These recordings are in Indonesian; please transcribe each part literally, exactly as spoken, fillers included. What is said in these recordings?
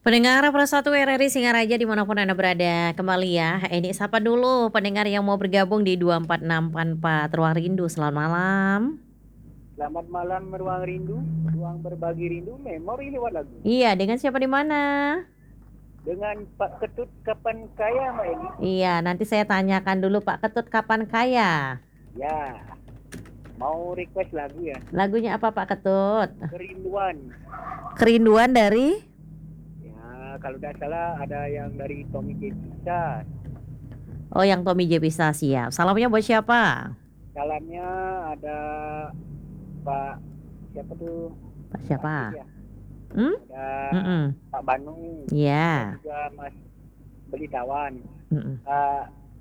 Pendengar Pro satu R R I Singaraja dimanapun Anda berada, kembali ya. Ini sapa dulu pendengar yang mau bergabung di dua empat enam empat empat Ruang Rindu, selamat malam. Selamat malam Ruang Rindu, ruang berbagi rindu, memori lewat lagu. Iya, dengan siapa di mana? Dengan Pak Ketut kapan kaya Mbak Eni? Iya, nanti saya tanyakan dulu Pak Ketut kapan kaya. Ya, mau request lagu ya? Lagunya apa Pak Ketut? Kerinduan. Kerinduan dari? Ya, kalau tidak salah ada yang dari Tommy J. Pisa. Oh, yang Tommy J. Pisa, siap. Salamnya buat siapa? Salamnya ada Pak siapa tuh? Pak siapa? Pak ya? Hmm? Ada Mm-mm. Pak Banu. Iya. Dan juga Mas Belitawan. Mm-mm. Pak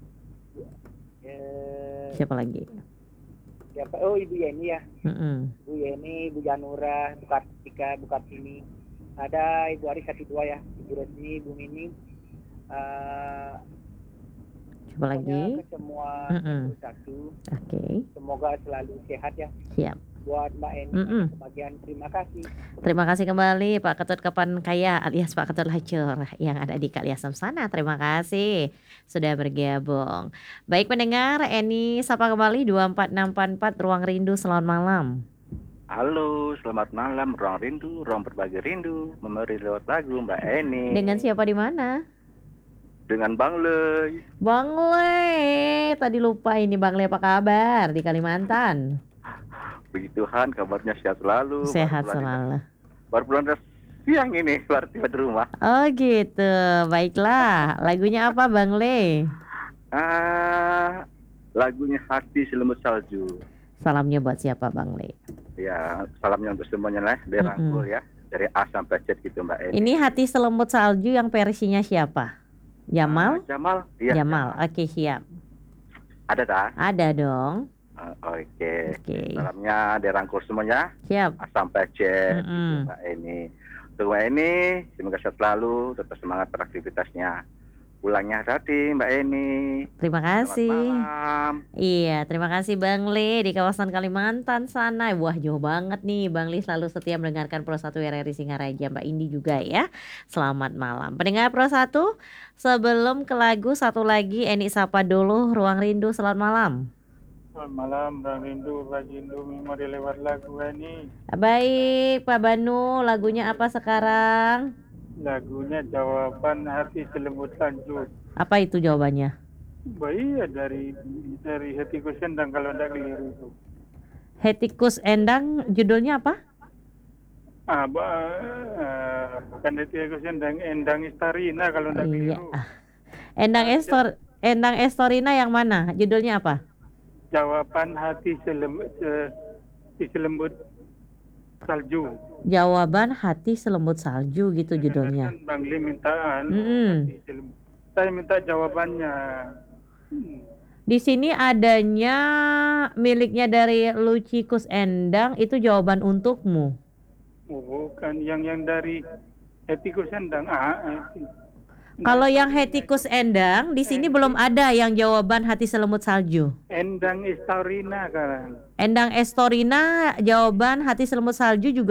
eh, Siapa lagi? siapa? Oh, Ibu Yeni ya. Mm-mm. Bu Yeni, Bu Janura, Bu Kartika, Bu Kartini, ada Ibu Aris satu dua ya, Ibu Resmi, Bu Mini, uh, Siapa lagi? ke semua Mm-mm. satu, Oke, semoga selalu sehat ya. siap. Buat Mbak Eni, Mm-mm. kebagian terima kasih. Terima kasih kembali Pak Ketut kapan kaya alias Pak Ketut Lacur yang ada di Kaliasem sana. Terima kasih sudah bergabung. Baik pendengar, Eni sapa kembali dua empat enam empat empat Ruang Rindu, selamat malam. Halo, selamat malam Ruang Rindu, ruang berbagi rindu, memori lewat lagu Mbak Eni. Dengan siapa di mana? Dengan Bang Ley. Bang Le, tadi lupa ini Bang Le, apa kabar di Kalimantan? Puji Tuhan, kabarnya sehat selalu. Sehat baru pulang selalu. di- Baru pulang dari siang ini, baru tiba di rumah. Oh gitu, baiklah. Lagunya apa Bang Le? Ah, lagunya Hati Selembut Salju. Salamnya buat siapa Bang Le? Ya, salamnya untuk semuanya lah, dirangkul ya, dari A sampai Z gitu Mbak Eni. Ini Hati Selembut Salju yang versinya siapa? Jamal? Ah, Jamal, iya. Jamal, oke siap. Ada tak? Ada dong. Ah, Oke. Oke. Salamnya dirangkul semuanya. Siap. A sampai Z gitu, Mm-mm. Mbak Eni. Untuk Mbak Eni, semoga sehat selalu, tetap semangat beraktivitasnya. Pulangnya hati Mbak Eni. Terima Selamat kasih. malam. Iya, terima kasih Bang Le di kawasan Kalimantan sana. Wah, jauh banget nih. Bang Le selalu setia mendengarkan Pro satu R R I Singaraja. Mbak Indi juga ya. Selamat malam. Pendengar Pro satu, sebelum ke lagu satu lagi Eni sapa dulu Ruang Rindu. Selamat malam. Selamat malam, Ruang Rindu, Bagi Rindu, memori lewat lagu ini. Baik, Pak Banu, lagunya apa sekarang? Lagunya Jawaban Hati Selembut Salju. Apa itu jawabannya? Baik ya, dari dari hatiku sendang kalau tidak keliru itu. Hetikus Endang, judulnya apa? Ah, ba, ah, bukan hatiku sendang, Endang Istarina kalau tidak Iya. keliru. Endang Estor, Endang Estorina yang mana? Judulnya apa? Jawaban Hati Selembut, Selembut Salju. Jawaban Hati Selembut Salju gitu judulnya. Kan Bang Li mintaan. Mm-mm. Hati Selembut. Saya minta jawabannya. Hmm. Di sini adanya miliknya dari Lucikus Endang, itu jawaban untukmu. Oh, bukan yang yang dari hatiku sendang. Ah, eh. Kalau yang Hetikus Endang, di sini belum ada yang jawaban Hati Selembut Salju. Endang Istarina kan. Endang Estorina, jawaban Hati Selembut Salju juga